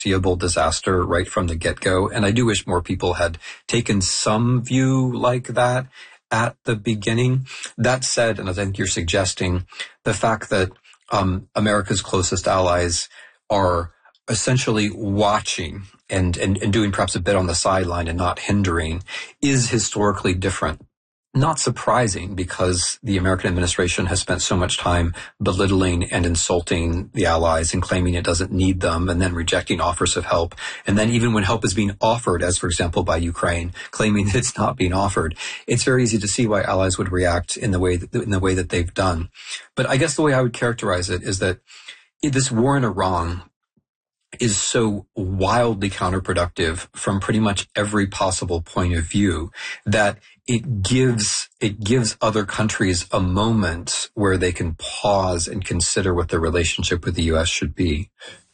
foreseeable disaster right from the get-go. And I do wish more people had taken some view like that at the beginning. That said, and as I think you're suggesting, the fact that America's closest allies are essentially watching and doing perhaps a bit on the sideline and not hindering is historically different. Not surprising, because the American administration has spent so much time belittling and insulting the allies and claiming it doesn't need them, and then rejecting offers of help. And then even when help is being offered, as for example by Ukraine, claiming that it's not being offered, it's very easy to see why allies would react in the way that they've done. But I guess the way I would characterize it is that this war in Iran is so wildly counterproductive from pretty much every possible point of view that it gives other countries a moment where they can pause and consider what their relationship with the U.S. should be.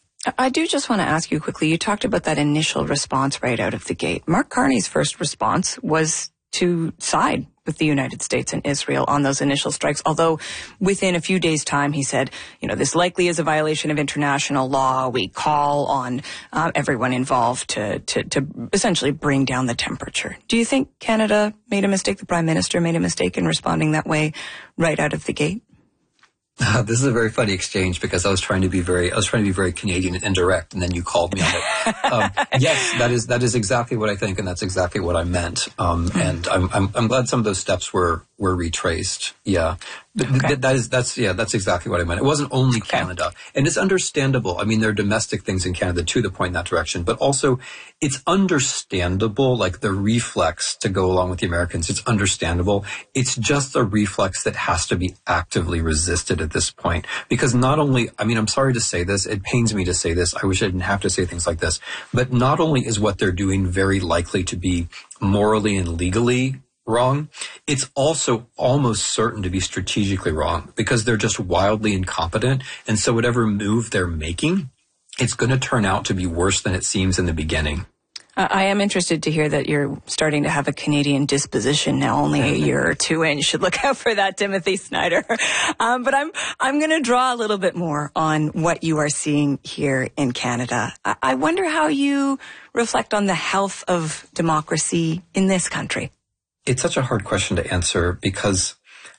I do just want to ask you quickly, you talked about that initial response right out of the gate. Mark Carney's first response was to side with the United States and Israel on those initial strikes, although within a few days' time he said, this likely is a violation of international law. We call on everyone involved to essentially bring down the temperature. Do you think Canada made a mistake, the Prime Minister made a mistake in responding that way right out of the gate? This is a very funny exchange, because I was trying to be very Canadian and indirect, and then you called me on it. Yes, that is exactly what I think, and that's exactly what I meant. And I'm glad some of those steps were retraced. Yeah. Okay. That's exactly what I meant. It wasn't only Canada. And it's understandable. I mean, there are domestic things in Canada too that point in that direction, but also it's understandable, like the reflex to go along with the Americans. It's understandable. It's just a reflex that has to be actively resisted at this point. Because not only, I'm sorry to say this, it pains me to say this, I wish I didn't have to say things like this, but not only is what they're doing very likely to be morally and legally wrong, it's also almost certain to be strategically wrong, because they're just wildly incompetent. And so whatever move they're making, it's going to turn out to be worse than it seems in the beginning. I am interested to hear that you're starting to have a Canadian disposition now, only a year or two in. You should look out for that, Timothy Snyder. But I'm going to draw a little bit more on what you are seeing here in Canada. I wonder how you reflect on the health of democracy in this country. It's such a hard question to answer, because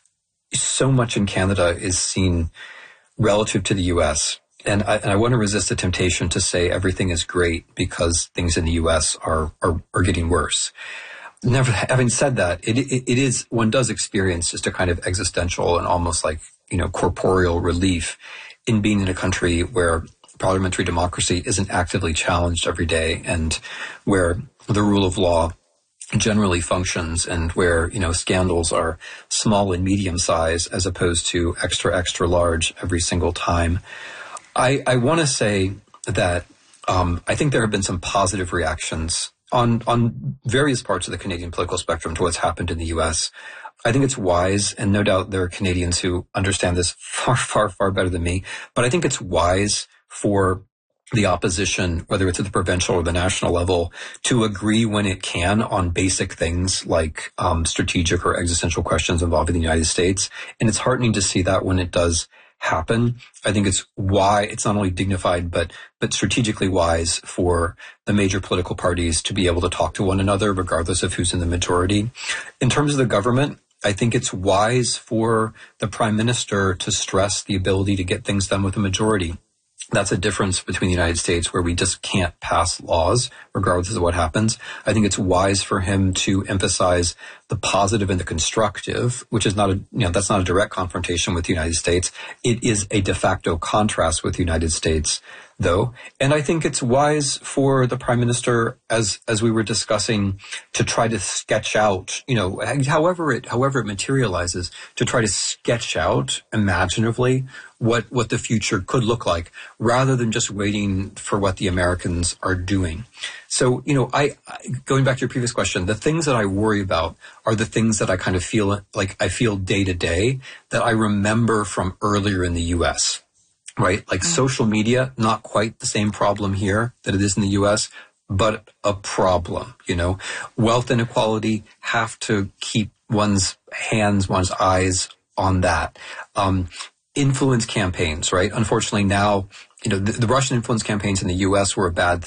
so much in Canada is seen relative to the U.S. And I want to resist the temptation to say everything is great because things in the U.S. are getting worse. Never, having said that, it is, one does experience just a kind of existential and almost like, corporeal relief in being in a country where parliamentary democracy isn't actively challenged every day, and where the rule of law generally functions, and where, scandals are small and medium size as opposed to extra large every single time. I want to say that I think there have been some positive reactions on various parts of the Canadian political spectrum to what's happened in the U.S. I think it's wise, and no doubt there are Canadians who understand this far better than me, but I think it's wise for the opposition, whether it's at the provincial or the national level, to agree when it can on basic things like strategic or existential questions involving the United States. And it's heartening to see that when it does happen. I think it's not only dignified, but strategically wise for the major political parties to be able to talk to one another, regardless of who's in the majority. In terms of the government, I think it's wise for the Prime Minister to stress the ability to get things done with a majority. That's a difference between the United States, where we just can't pass laws regardless of what happens. I think it's wise for him to emphasize the positive and the constructive, which is that's not a direct confrontation with the United States. It is a de facto contrast with the United States, though. And I think it's wise for the Prime Minister, as we were discussing, to try to sketch out, however it materializes, to try to sketch out imaginatively what the future could look like, rather than just waiting for what the Americans are doing. So, I going back to your previous question, the things that I worry about are the things that I kind of feel day to day that I remember from earlier in the U.S., right? Like social media, not quite the same problem here that it is in the U.S., but a problem, Wealth inequality, have to keep one's eyes on that. Influence campaigns, right? Unfortunately now, the Russian influence campaigns in the U.S. were a bad